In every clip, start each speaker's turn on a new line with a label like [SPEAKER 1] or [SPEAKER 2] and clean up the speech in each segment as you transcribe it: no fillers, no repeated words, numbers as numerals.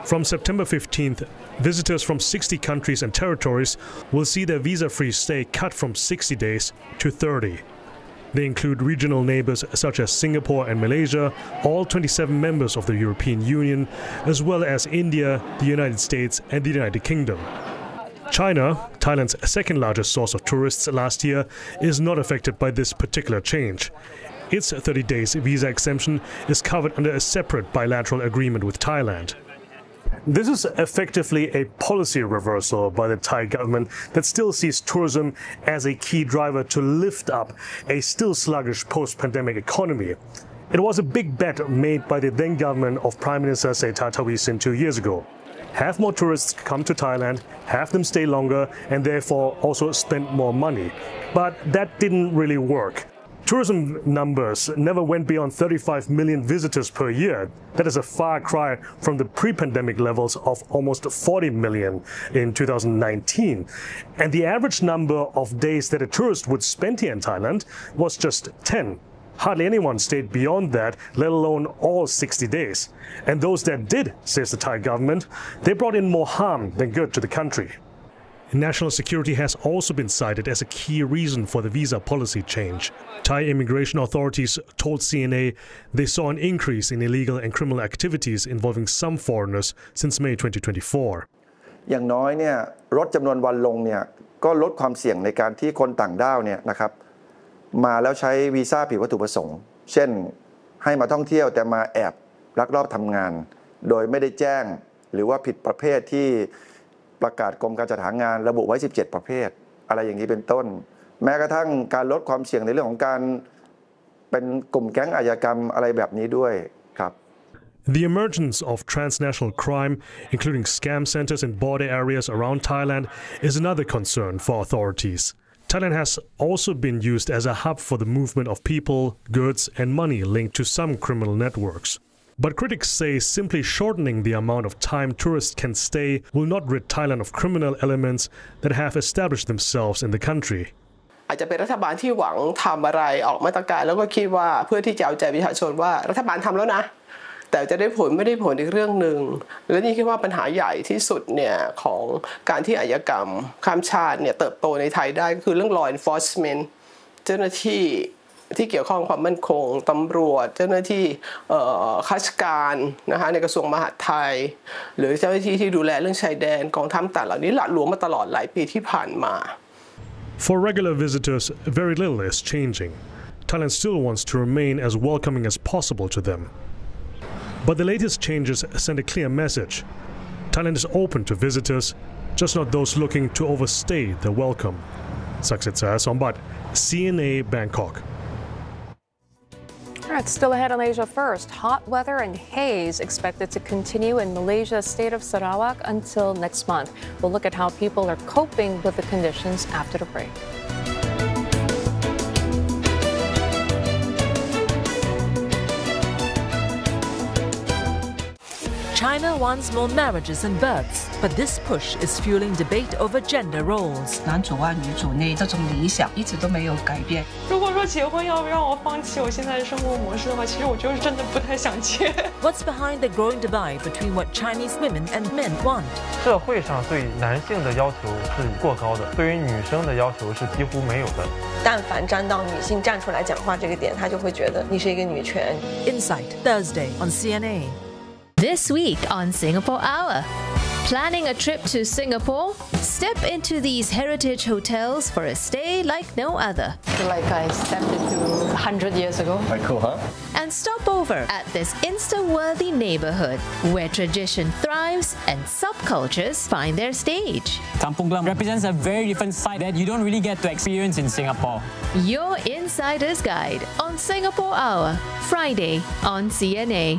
[SPEAKER 1] From September 15th, visitors from 60 countries and territories will see their visa-free stay cut from 60 days to 30. They include regional neighbors such as Singapore and Malaysia, all 27 members of the European Union, as well as India, the United States and the United Kingdom. China, Thailand's second largest source of tourists last year, is not affected by this particular change. Its 30 days visa exemption is covered under a separate bilateral agreement with Thailand. This is effectively a policy reversal by the Thai government that still sees tourism as a key driver to lift up a still sluggish post-pandemic economy. It was a big bet made by the then government of Prime Minister Srettha Thavisin 2 years ago. Have more tourists come to Thailand, have them stay longer, and therefore also spend more money. But that didn't really work. Tourism numbers never went beyond 35 million visitors per year. That is a far cry from the pre-pandemic levels of almost 40 million in 2019. And the average number of days that a tourist would spend here in Thailand was just 10. Hardly anyone stayed beyond that, let alone all 60 days. And those that did, says the Thai government, they brought in more harm than good to the country. National security has also been cited as a key reason for the visa policy change. Thai immigration authorities told CNA they saw an increase in illegal and criminal activities involving some foreigners since May 2024.
[SPEAKER 2] อย่างน้อยเนี่ยลดจำนวนวันลงเนี่ยก็ลดความเสี่ยงในการที่คนต่างด้าวเนี่ยนะครับมาแล้วใช้วีซ่าผิดวัตถุประสงค์เช่นให้มาท่องเที่ยวแต่มาแอบลักลอบทำงานโดยไม่ได้แจ้งหรือว่าผิดประเภทที่ประกาศกรมการจัดหางานระบุไว้17ประเภทอะไรอย่างนี้เป็นต้นแม้กระทั่งการลดความเสี่ยงในเรื่องของการเป็นกลุ่มแก๊งอาชญากรรมอะไรแบบนี้ด้วยครับ
[SPEAKER 1] The emergence of transnational crime, including scam centers in border areas around Thailand, is another concern for authorities. Thailand has also been used as a hub for the movement of people, goods and money linked to some criminal networks. But critics say simply shortening the amount of time tourists can stay will not rid Thailand of criminal elements that have established themselves in the country.
[SPEAKER 3] อาจจะเป็นรัฐบาลที่หวังทำอะไรออกมาตรการแล้วก็คิดว่าเพื่อที่จะเอาใจประชาชนว่ารัฐบาลทำแล้วนะแต่จะได้ผลไม่ได้ผลอีกเรื่องหนึ่งและนี่คิดว่าปัญหาใหญ่ที่สุดเนี่ยของการที่อาชญากรรมข้ามชาติเนี่ยเติบโตในไทยได้ก็คือเรื่อง law enforcement เจ้าหน้าที่ที่เกี่ยวข้องความมั่นคงตำรวจเจ้าหน้าที่ข้าราชการนะคะในกระทรวงมหาดไทยหรือเจ้าหน้าที่ที่ดูแลเรื่องชายแดนกองทัพต่างเหล่านี้หละหลวมมาตลอดหลายปีที่ผ่านมา
[SPEAKER 1] For regular visitors, very little is changing. Thailand still wants to remain as welcoming as possible to them. But the latest changes send a clear message. Thailand is open to visitors, just not those looking to overstay their welcome. Saksit Sombat, CNA Bangkok.
[SPEAKER 4] All right, still ahead on Asia First. Hot weather and haze expected to continue in Malaysia's state of Sarawak until next month. We'll look at how people are coping with the conditions after the break.
[SPEAKER 5] China wants more marriages and births, but this push is fueling debate over gender roles.
[SPEAKER 6] 男主外女主内这种理想一直都没有改变。
[SPEAKER 7] 如果说结婚要不让我放弃我现在的生活模式的话，其实我就是真的不太想结。
[SPEAKER 5] What's behind the growing divide between what Chinese women and men want?
[SPEAKER 8] 社会上对男性的要求是过高的，对于女生的要求是几乎没有的。
[SPEAKER 9] 但凡沾到女性站出来讲话这个点，他就会觉得你是一个女权。
[SPEAKER 5] Insight Thursday on CNA.
[SPEAKER 10] This week on Singapore Hour. Planning a trip to Singapore? Step into these heritage hotels for a stay like no other.
[SPEAKER 11] I feel like I stepped into 100 years ago.
[SPEAKER 12] Quite cool, huh?
[SPEAKER 10] And stop over at this Insta-worthy neighborhood where tradition thrives and subcultures find their stage.
[SPEAKER 13] Kampung Glam represents a very different side that you don't really get to experience in Singapore.
[SPEAKER 10] Your Insider's Guide on Singapore Hour, Friday on CNA.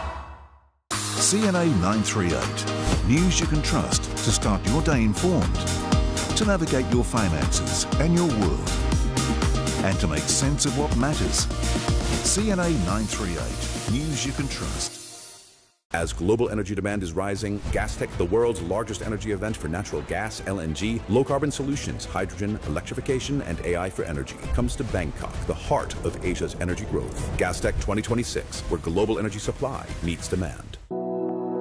[SPEAKER 14] CNA 938. News you can trust to start your day informed, to navigate your finances and your world, and to make sense of what matters. CNA 938. News you can trust.
[SPEAKER 15] As global energy demand is rising, Gastech, the world's largest energy event for natural gas, LNG, low-carbon solutions, hydrogen, electrification, and AI for energy, comes to Bangkok, the heart of Asia's energy growth. Gastech 2026, where global energy supply meets demand.